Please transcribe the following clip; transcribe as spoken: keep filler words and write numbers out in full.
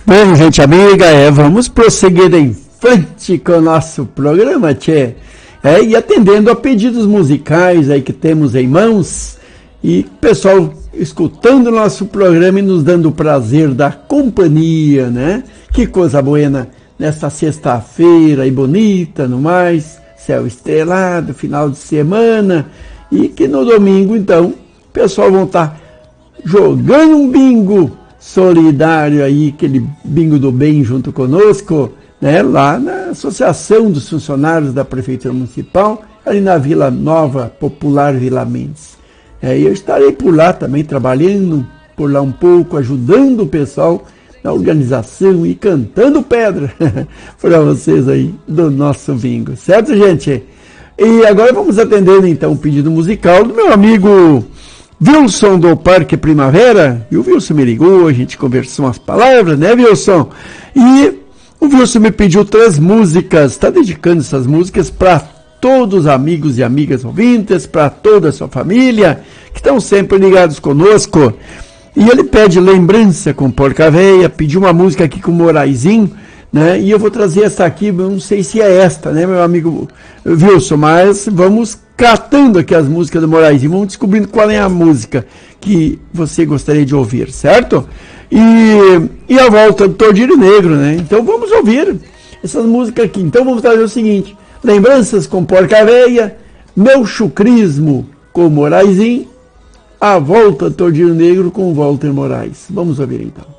Bom, gente amiga, é, vamos prosseguir em frente com o nosso programa, tchê. É, e atendendo a pedidos musicais aí que temos em mãos, e pessoal escutando o nosso programa e nos dando o prazer da companhia, né? Que coisa buena nesta sexta-feira e bonita, no mais, céu estrelado, final de semana, e que no domingo, então, o pessoal vão estar jogando um bingo solidário aí, aquele bingo do bem junto conosco, né, lá na Associação dos Funcionários da Prefeitura Municipal, ali na Vila Nova Popular Vila Mendes. É, eu estarei por lá também, trabalhando por lá um pouco, ajudando o pessoal na organização e cantando pedra para vocês aí do nosso bingo, certo, gente? E agora vamos atendendo então o pedido musical do meu amigo Wilson do Parque Primavera. E o Wilson me ligou, a gente conversou umas palavras, né, Wilson? E o Wilson me pediu três músicas, está dedicando essas músicas para todos os amigos e amigas ouvintes, para toda a sua família, que estão sempre ligados conosco. E ele pede Lembrança com Porca Véia, pediu uma música aqui com Moraizinho, né? E eu vou trazer essa aqui, não sei se é esta, né, meu amigo Wilson, mas vamos catando aqui as músicas do Moraizinho, vamos descobrindo qual é a música que você gostaria de ouvir, certo? E, e a volta do Tordilho Negro, né? Então vamos ouvir essas músicas aqui. Então vamos trazer o seguinte: Lembranças com Porca Véia, Meu Chucrismo com Moraizinho, A Volta do Tordilho Negro com Walter Moraes. Vamos ouvir então.